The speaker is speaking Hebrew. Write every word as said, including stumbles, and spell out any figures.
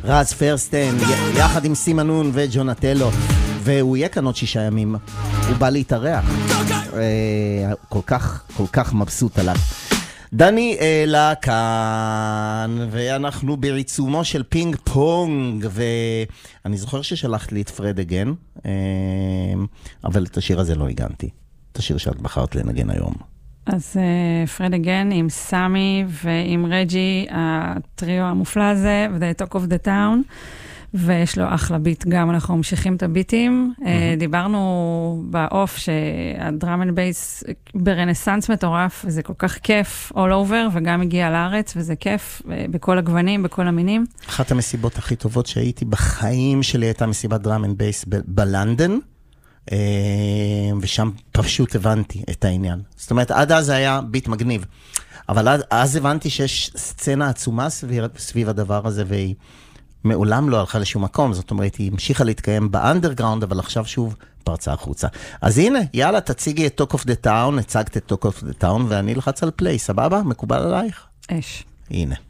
רז פרסטן, יחד עם סימנון וג'ונטלו, והוא יהיה כאן עוד שישה ימים. הוא בא להתארח. כל כך, כל כך מבסוט עליו. דניאלה כאן, ואנחנו בעיצומו של פינג פונג, ואני זוכר ששלחת לי את פרד אגן, אבל את השיר הזה לא הגנתי. את השיר שאת בחרת לנגן היום. אז פרד אגן עם סמי ועם רג'י, הטריו המופלא הזה, ו-The Talk of the Town, ויש לו אחלה ביט גם, אנחנו ממשיכים את הביטים. Mm-hmm. דיברנו באוף שהדראם אנד בייס ברנסנס מטורף, וזה כל כך כיף all over, וגם הגיע לארץ, וזה כיף בכל הגוונים, בכל המינים. אחת המסיבות הכי טובות שהייתי בחיים שלי הייתה מסיבת דראם אנד בייס בלנדון, ושם פשוט הבנתי את העניין. זאת אומרת, עד אז היה ביט מגניב, אבל אז הבנתי שיש סצנה עצומה סביב, סביב הדבר הזה, והיא מעולם לא הלכה לשום מקום. זאת אומרת, היא המשיכה להתקיים באנדרגראונד, אבל עכשיו שוב פרצה החוצה. אז הנה, יאללה, תציגי את Talk of the Town, הצגת את Talk of the Town, ואני לחץ על פליי, סבבה? מקובל עלייך? אש. הנה.